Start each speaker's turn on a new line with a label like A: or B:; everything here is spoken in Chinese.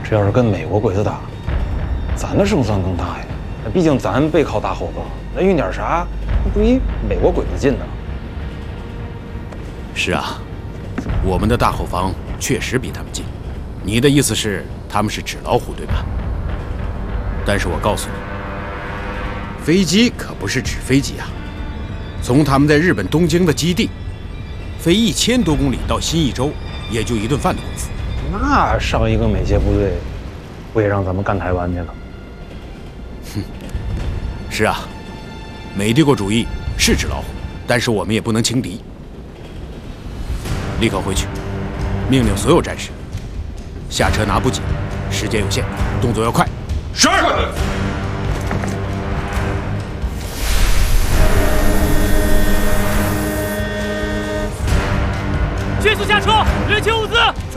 A: 这要是跟美国鬼子打，咱的胜算更大呀。毕竟咱背靠大后方，那运点啥，不比美国鬼子近呢。
B: 是啊，我们的大后方确实比他们近。你的意思是他们是纸老虎，对吧？但是我告诉你，飞机可不是纸飞机啊。从他们在日本东京的基地飞1000多公里到新义州，也就1顿饭的功夫。
A: 那上一个美械部队不也让咱们干台湾去了？
B: 哼，是啊，美帝国主义是纸老虎，但是我们也不能轻敌。立刻回去，命令所有战士下车拿补给，时间有限，动作要快。
C: 是。
D: 迅速下车，人清物资。